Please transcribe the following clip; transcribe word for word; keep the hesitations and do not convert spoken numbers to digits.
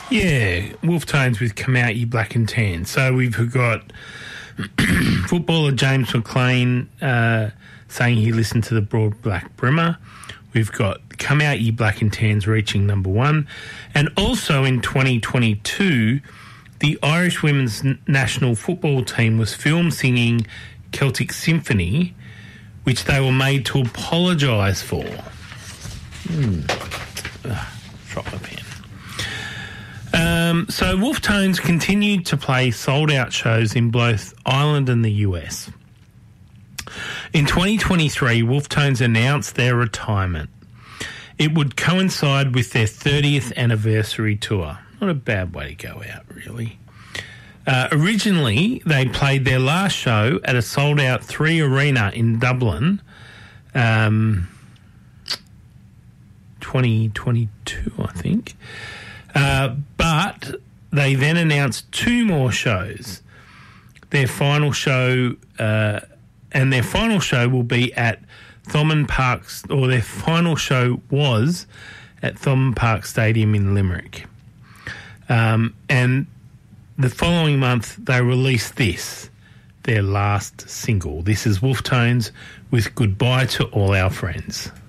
Yeah, Wolf Tones with Come Out Ye Black and Tan. So we've got footballer James McLean uh, saying he listened to the Broad Black Brimmer. We've got Come Out Ye Black and Tans reaching number one. And also in twenty twenty-two, the Irish women's national football team was filmed singing Celtic Symphony, which they were made to apologise for. Hmm. Ugh, drop my pen. Um, so Wolf Tones continued to play sold-out shows in both Ireland and the U S. In twenty twenty-three, Wolf Tones announced their retirement. It would coincide with their thirtieth anniversary tour. Not a bad way to go out, really. Uh, originally, they played their last show at a sold-out Three Arena in Dublin, um, twenty twenty-two, I think. Uh, but they then announced two more shows. Their final show, uh, and their final show will be at Thomond Park, or their final show was at Thomond Park Stadium in Limerick. Um, and the following month, they released this, their last single. This is Wolf Tones with Goodbye to All Our Friends.